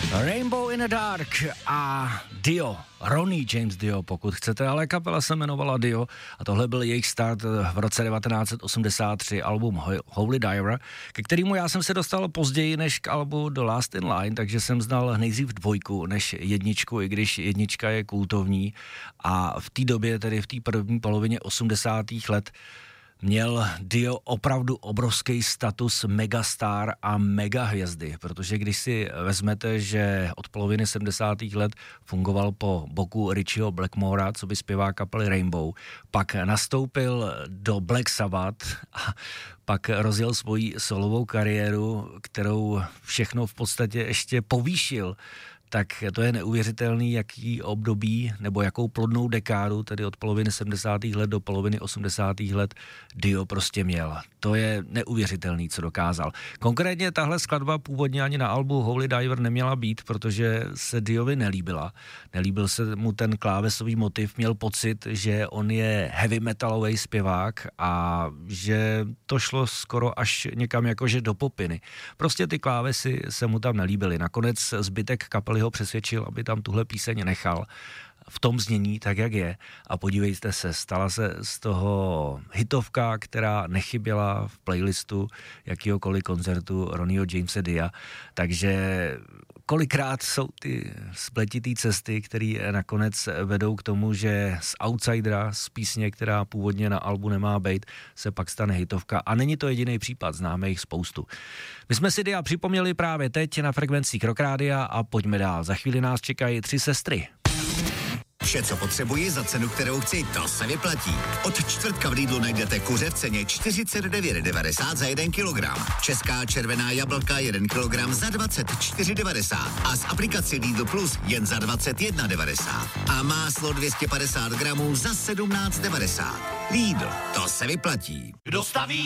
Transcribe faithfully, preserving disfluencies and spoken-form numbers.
Rainbow in the Dark a Dio, Ronnie James Dio, pokud chcete, ale kapela se jmenovala Dio a tohle byl jejich start v roce devatenáct set osmdesát tři, album Holy Diver, ke kterému já jsem se dostal později než k albu The Last in Line, takže jsem znal nejdřív dvojku než jedničku, i když jednička je kultovní a v té době, tedy v té první polovině osmdesátých let, měl Dio opravdu obrovský status megastar a megahvězdy, protože když si vezmete, že od poloviny sedmdesátých let fungoval po boku Richieho Blackmora, co by zpěvá kapely Rainbow, pak nastoupil do Black Sabbath a pak rozjel svoji solovou kariéru, kterou všechno v podstatě ještě povýšil, tak to je neuvěřitelný, jaký období nebo jakou plodnou dekádu, tedy od poloviny sedmdesátých let do poloviny osmdesátých let, Dio prostě měl. To je neuvěřitelný, co dokázal. Konkrétně tahle skladba původně ani na albu Holy Diver neměla být, protože se Diovi nelíbila. Nelíbil se mu ten klávesový motiv, měl pocit, že on je heavy metalový zpěvák a že to šlo skoro až někam jakože do popiny. Prostě ty klávesy se mu tam nelíbily. Nakonec zbytek kapely ho přesvědčil, aby tam tuhle píseň nechal v tom znění, tak jak je. A podívejte se, stala se z toho hitovka, která nechyběla v playlistu jakýhokoliv koncertu Ronnieho Jamesa Dia. Takže kolikrát jsou ty spletitý cesty, které nakonec vedou k tomu, že z outsidera, z písně, která původně na albu nemá být, se pak stane hitovka. A není to jediný případ, známe jich spoustu. My jsme si Dia připomněli právě teď na frekvenci Rock Rádia a pojďme dál. Za chvíli nás čekají tři sestry. Vše, co potřebuji za cenu, kterou chci, to se vyplatí. Od čtvrtka v Lidlu najdete kuře v ceně čtyřicet devět devadesát za jeden kilogram. Česká červená jablka jeden kilogram za dvacet čtyři devadesát a z aplikaci Lidl Plus jen za dvacet jedna devadesát. A máslo dvě stě padesát gramů za sedmnáct devadesát. Lidl, to se vyplatí. Kdo staví